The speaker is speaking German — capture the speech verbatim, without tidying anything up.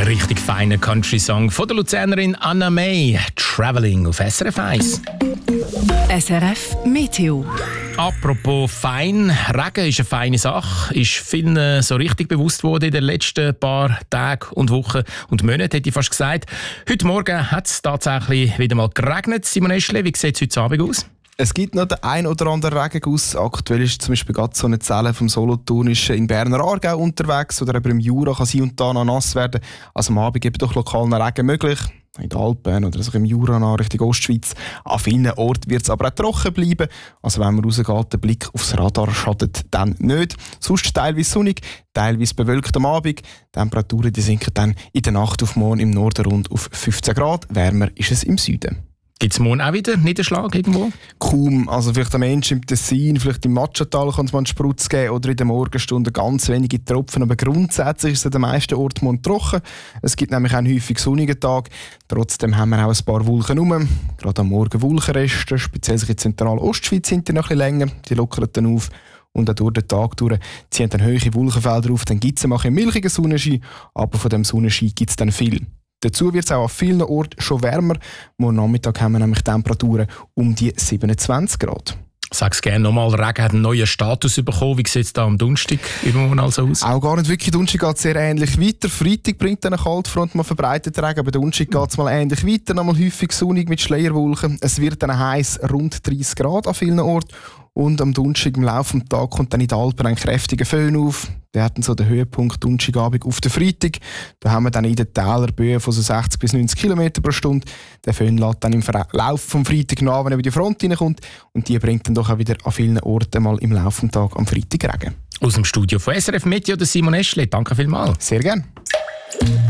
Richtig feiner Country-Song von der Luzernerin Anna May. Travelling auf S R F eins. S R F Meteo. Apropos fein, Regen ist eine feine Sache, ist vielen so richtig bewusst worden in den letzten paar Tagen und Wochen und Monaten, hätte ich fast gesagt. Heute Morgen hat es tatsächlich wieder mal geregnet. Simon Eschle, wie sieht es heute Abend aus? Es gibt noch den ein oder anderen Regenguss. Aktuell ist zum Beispiel gerade so eine Zelle vom Solothurn in Berner Aargau unterwegs oder eben im Jura kann sie und da noch nass werden. Also am Abend gibt es doch lokalen Regen möglich. In den Alpen oder also im Jura nach Richtung Ostschweiz. An vielen Orten wird es aber auch trocken bleiben. Also wenn man rausgeht, der Blick aufs Radar schadet dann nicht. Sonst teilweise sonnig, teilweise bewölkt am Abend. Die Temperaturen die sinken dann in der Nacht auf morgen im Norden rund auf fünfzehn Grad. Wärmer ist es im Süden. Gibt es morgen auch wieder Niederschlag irgendwo? Kaum. Also vielleicht am Ende im Tessin, vielleicht im Matschental kann es mal einen Sprutz geben oder in den Morgenstunden ganz wenige Tropfen. Aber grundsätzlich ist es an den meisten Orten morgen trocken. Es gibt nämlich auch einen häufig sonnigen Tag. Trotzdem haben wir auch ein paar Wolken rum. Gerade am Morgen Wolkenreste, speziell in der Zentral-Ostschweiz sind die noch ein bisschen länger. Die lockern dann auf. Und auch durch den Tag durch ziehen dann hohe Wolkenfelder auf. Dann gibt es einen milchigen Sonnenschein, aber von diesem Sonnenschein gibt es dann viel. Dazu wird es auch an vielen Orten schon wärmer. Morgen Nachmittag haben wir nämlich Temperaturen um die siebenundzwanzig Grad. Sag es gerne nochmal, der Regen hat einen neuen Status bekommen. Wie sieht es da am Donnerstag übermorgen also aus? Auch gar nicht wirklich. Donnerstag geht es sehr ähnlich weiter. Freitag bringt eine Kaltfront mal verbreitet Regen, aber Donnerstag geht es mal ähnlich weiter. Nochmal häufig sonnig mit Schleierwolken. Es wird dann heiß, rund dreißig Grad an vielen Orten. Und am Donnerstag im Laufe des Tages kommt dann in den Alpen ein kräftiger Föhn auf. Der hat dann so den Höhepunkt Donnerstagabend auf den Freitag. Da haben wir dann in den Tälern Böen von so sechzig bis neunzig Kilometer pro Stunde. Der Föhn lässt dann im Verlauf vom Freitag wenn er über die Front reinkommt. Und die bringt dann doch auch wieder an vielen Orten mal im Laufe des Tages am Freitag Regen. Aus dem Studio von S R F Meteo, der Simon Eschle. Danke vielmals. Sehr gerne.